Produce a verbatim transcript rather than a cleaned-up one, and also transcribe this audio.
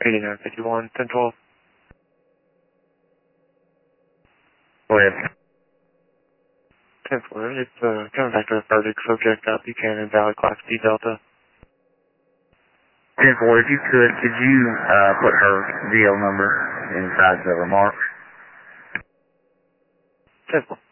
eighty-nine fifty-one, ten twelve. Go ahead. ten four, it's uh, coming back to the verdict subject uh, Buchanan Valley Class D Delta. ten four, if you could, could you uh, put her V O number inside the remarks? ten four.